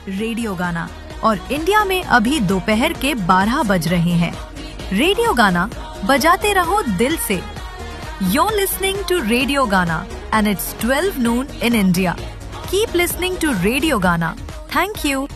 Radio गाना और India में अभी दोपहर के 12 बज रहे हैं। रेडियो गाना बजाते रहो दिल से। You're listening to Radio Gana and it's 12 noon in India. Keep listening to Radio Gana. Thank you.